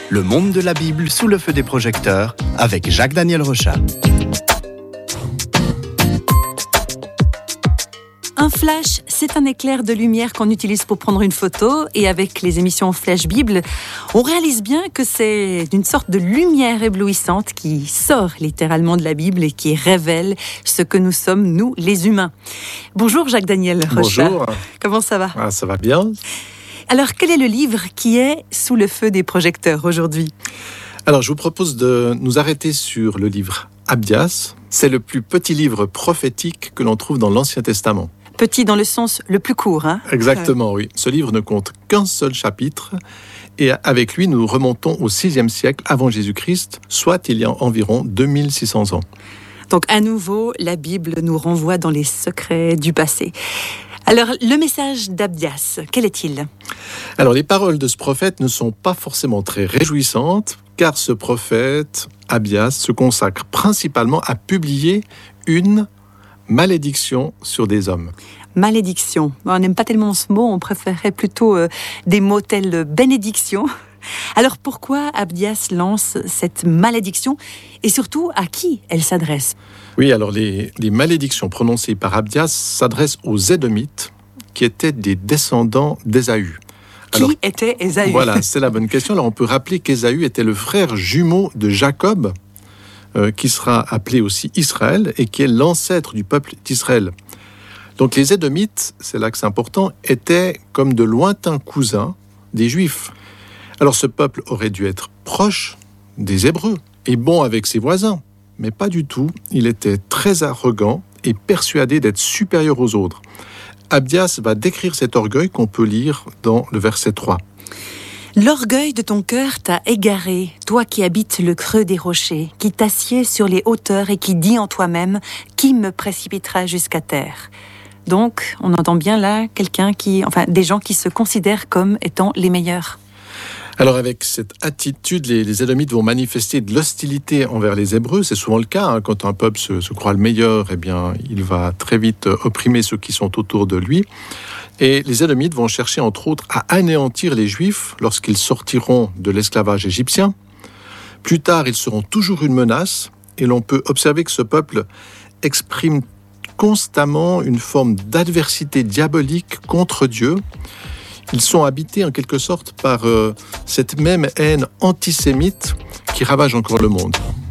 Le monde de la Bible sous le feu des projecteurs avec Jacques-Daniel Rochat. Un flash, c'est un éclair de lumière qu'on utilise pour prendre une photo, et avec les émissions Flash Bible, on réalise bien que c'est une sorte de lumière éblouissante qui sort littéralement de la Bible et qui révèle ce que nous sommes, nous, les humains. Bonjour Jacques-Daniel Rochat. Bonjour. Comment ça va ? Ça va bien. Alors, quel est le livre qui est sous le feu des projecteurs aujourd'hui ? Alors, je vous propose de nous arrêter sur le livre Abdias. C'est le plus petit livre prophétique que l'on trouve dans l'Ancien Testament. Petit dans le sens le plus court, hein ? Exactement, oui. Ce livre ne compte qu'un seul chapitre. Et avec lui, nous remontons au 6e siècle avant Jésus-Christ, soit il y a environ 2600 ans. Donc, à nouveau, la Bible nous renvoie dans les secrets du passé. Alors, le message d'Abdias, quel est-il ? Alors, les paroles de ce prophète ne sont pas forcément très réjouissantes, car ce prophète, Abdias, se consacre principalement à publier une malédiction sur des hommes. Malédiction. On n'aime pas tellement ce mot, on préférerait plutôt des mots tels bénédiction. Alors, pourquoi Abdias lance cette malédiction et surtout à qui elle s'adresse ? Oui, alors les malédictions prononcées par Abdias s'adressent aux Édomites, qui étaient des descendants d'Ésaü. Qui était Ésaü ? Voilà, c'est la bonne question. Alors on peut rappeler qu'Ésaü était le frère jumeau de Jacob, qui sera appelé aussi Israël, et qui est l'ancêtre du peuple d'Israël. Donc les Édomites, c'est là que c'est important, étaient comme de lointains cousins des Juifs. Alors ce peuple aurait dû être proche des Hébreux et bon avec ses voisins. Mais pas du tout, il était très arrogant et persuadé d'être supérieur aux autres. Abdias va décrire cet orgueil qu'on peut lire dans le verset 3. L'orgueil de ton cœur t'a égaré, toi qui habites le creux des rochers, qui t'assieds sur les hauteurs et qui dis en toi-même « Qui me précipitera jusqu'à terre ?» Donc, on entend bien là des gens qui se considèrent comme étant les meilleurs. Alors avec cette attitude, les Édomites vont manifester de l'hostilité envers les Hébreux. C'est souvent le cas, quand un peuple se croit le meilleur, eh bien, il va très vite opprimer ceux qui sont autour de lui. Et les Édomites vont chercher entre autres à anéantir les Juifs lorsqu'ils sortiront de l'esclavage égyptien. Plus tard, ils seront toujours une menace, et l'on peut observer que ce peuple exprime constamment une forme d'adversité diabolique contre Dieu. Ils sont habités en quelque sorte par cette même haine antisémite qui ravage encore le monde.